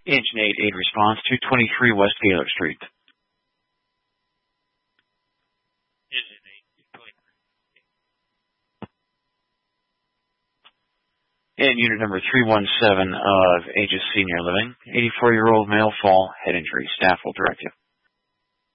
Engine 8 response to 23 West Gaylor Street. Engine 8, 23. And unit number 317 of Aegis Senior Living, 84-year-old male fall, head injury. Staff will direct you.